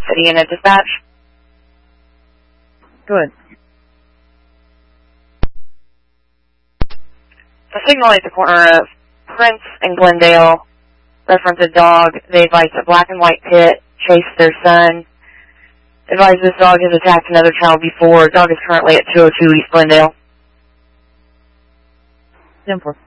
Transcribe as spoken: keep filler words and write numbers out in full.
City Unit Dispatch. Good. The signal at the corner of Prince and Glendale reference a dog. They advise a black and white pit chased their son. Advise this dog has attacked another child before. Dog is currently at two oh two East Glendale. ten four.